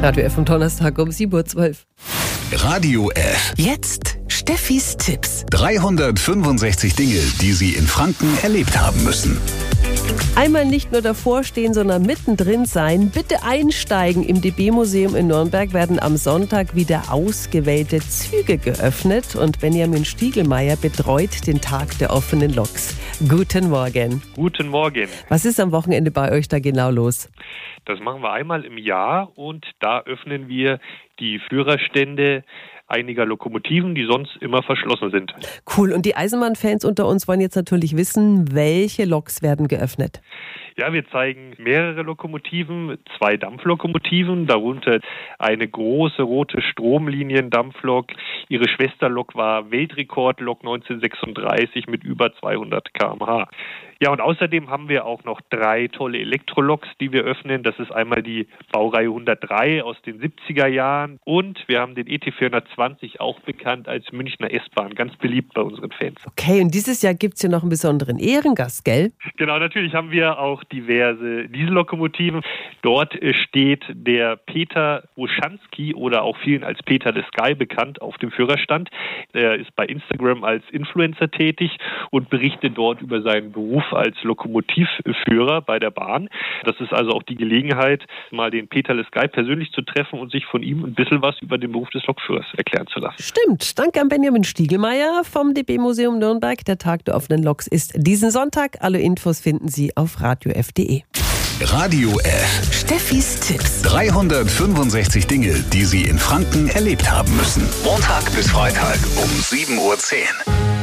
Radio F am Donnerstag um 7:12 Uhr. Radio F. Jetzt Steffis Tipps. 365 Dinge, die Sie in Franken erlebt haben müssen. Einmal nicht nur davor stehen, sondern mittendrin sein. Bitte einsteigen. Im DB-Museum in Nürnberg werden am Sonntag wieder ausgewählte Züge geöffnet und Benjamin Stiegelmeier betreut den Tag der offenen Loks. Guten Morgen. Guten Morgen. Was ist am Wochenende bei euch da genau los? Das machen wir einmal im Jahr und da öffnen wir die Führerstände einiger Lokomotiven, die sonst immer verschlossen sind. Cool. Und die Eisenbahnfans unter uns wollen jetzt natürlich wissen, welche Loks werden geöffnet? Ja, wir zeigen mehrere Lokomotiven, 2 Dampflokomotiven, darunter eine große rote Stromlinien-Dampflok. Ihre Schwesterlok war Weltrekordlok 1936 mit über 200 km/h. Ja, und außerdem haben wir auch noch 3 tolle Elektroloks, die wir öffnen. Das ist einmal die Baureihe 103 aus den 70er Jahren und wir haben den ET420, auch bekannt als Münchner S-Bahn, ganz beliebt bei unseren Fans. Okay, und dieses Jahr gibt es ja noch einen besonderen Ehrengast, gell? Genau, natürlich haben wir auch diverse Diesellokomotiven. Dort steht der Peter Woschanski oder auch vielen als Peter the Sky bekannt auf dem Führerstand. Er ist bei Instagram als Influencer tätig und berichtet dort über seinen Beruf als Lokomotivführer bei der Bahn. Das ist also auch die Gelegenheit, mal den Peter the Sky persönlich zu treffen und sich von ihm ein bisschen was über den Beruf des Lokführers erklären zu lassen. Stimmt. Danke an Benjamin Stiegelmeier vom DB-Museum Nürnberg. Der Tag der offenen Loks ist diesen Sonntag. Alle Infos finden Sie auf radiof.de. Radio F. Steffis Tipps. 365 Dinge, die Sie in Franken erlebt haben müssen. Montag bis Freitag um 7:10 Uhr.